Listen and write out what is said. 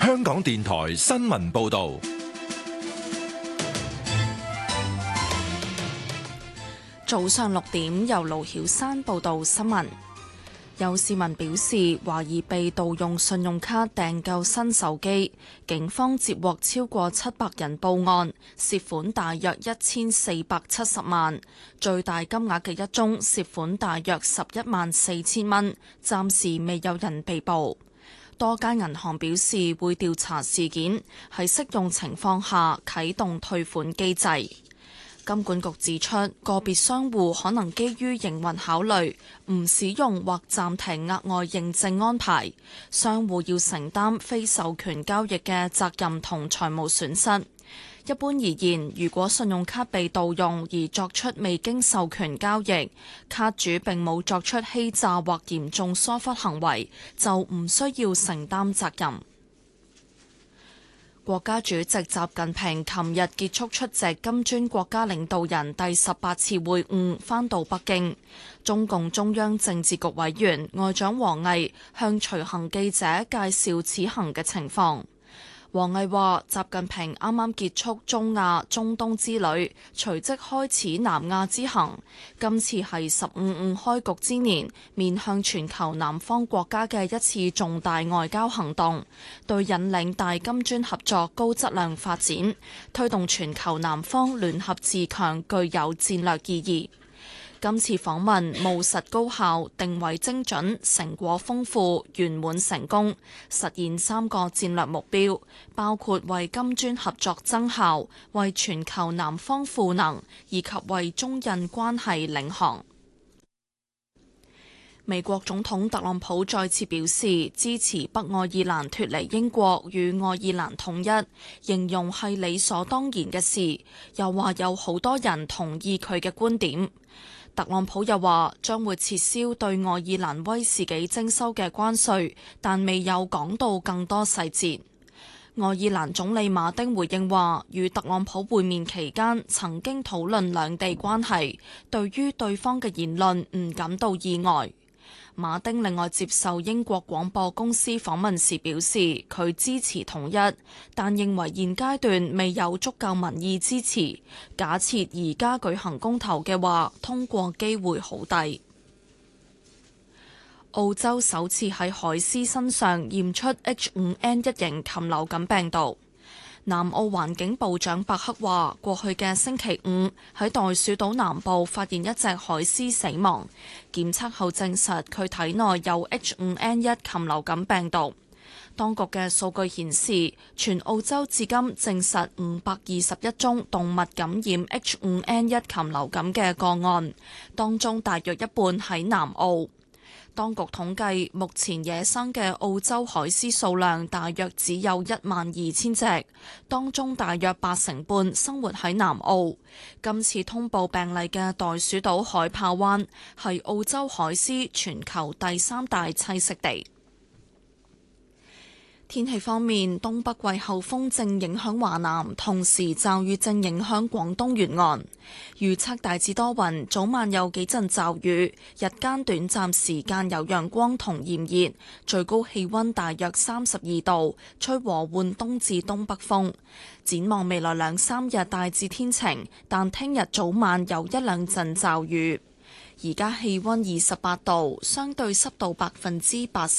香港電台新聞報道。 早上6點，由盧曉珊報道新聞。有市民表示懷疑被盜用信用卡訂購新手機，警方接獲超過700人報案，涉款大約1470萬，最大金額嘅一宗涉款大約114000蚊，暫時未有人被捕。多間銀行表示會調查事件，喺適用情況下啟動退款機制。金管局指出，個別商戶可能基於營運考慮，唔使用或暫停額外認證安排，商戶要承擔非授權交易嘅責任同財務損失。一般而言，如果信用卡被盜用而作出未經授權交易，卡主並冇作出欺詐或嚴重疏忽行為，就唔需要承擔責任。國家主席習近平琴日結束出席金磚國家領導人第18次會晤，返到北京。中共中央政治局委員外長王毅向隨行記者介紹此行嘅情況。王毅話：習近平啱啱結束中亞、中東之旅，隨即開始南亞之行。今次係15開局之年，面向全球南方國家嘅一次重大外交行動，對引領大金磚合作高質量發展、推動全球南方聯合自強具有戰略意義。今次訪問務實高效、定位精準、成果豐富、圓滿成功，實現3個戰略目標，包括為金磚合作增效、為全球南方賦能，以及為中印關係領航。美國總統特朗普再次表示支持北愛爾蘭脫離英國與愛爾蘭統一，形容係理所當然嘅事，又話有好多人同意佢嘅觀點。特朗普又話將會撤銷對愛爾蘭威士忌徵收嘅關稅，但未有講到更多細節。愛爾蘭總理馬丁回應話，與特朗普會面期間曾經討論兩地關係，對於對方嘅言論唔感到意外。馬丁另外接受英國廣播公司訪問時表示，佢支持統一，但認為現階段未有足夠民意支持。假設而家舉行公投嘅話，通過機會好低。澳洲首次喺海獅身上驗出 H5N1 型禽流感病毒。南澳環境部長伯克話，過去嘅星期五喺袋鼠島南部發現一隻海獅死亡，檢測後證實佢體內有 H5N1 禽流感病毒。當局嘅數據顯示，全澳洲至今證實521宗動物感染 H5N1 禽流感嘅個案，當中大約一半喺南澳。當局統計，目前野生嘅澳洲海獅數量大約只有12000隻，當中大約半生活喺南澳。今次通報病例嘅袋鼠島海豹灣係澳洲海獅全球第3大棲息地。天氣方面，東北季候風正影響華南，同時驟雨正影響廣東沿岸。預測大致多雲，早晚有幾陣驟雨，日間短暫時間有陽光同炎熱，最高氣溫大約32度，吹和緩東至東北風。展望未來2-3日大致天晴，但聽日早晚有1-2陣驟雨。而家氣溫28度，相對濕度80%。